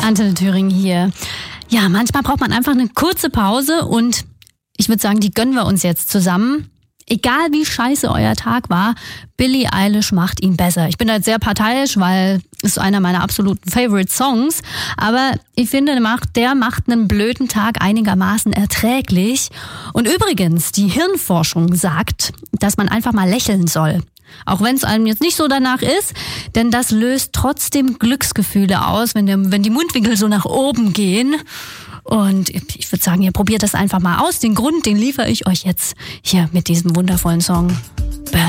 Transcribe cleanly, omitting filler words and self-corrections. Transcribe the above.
Antenne Thüringen hier. Ja, manchmal braucht man einfach eine kurze Pause und ich würde sagen, die gönnen wir uns jetzt zusammen. Egal wie scheiße euer Tag war, Billie Eilish macht ihn besser. Ich bin da jetzt sehr parteiisch, weil es ist einer meiner absoluten Favorite Songs. Aber ich finde, der macht einen blöden Tag einigermaßen erträglich. Und übrigens, die Hirnforschung sagt, dass man einfach mal lächeln soll. Auch wenn es einem jetzt nicht so danach ist, denn das löst trotzdem Glücksgefühle aus, wenn die Mundwinkel so nach oben gehen. Und ich würde sagen, ihr probiert das einfach mal aus. Den Grund, den liefere ich euch jetzt hier mit diesem wundervollen Song.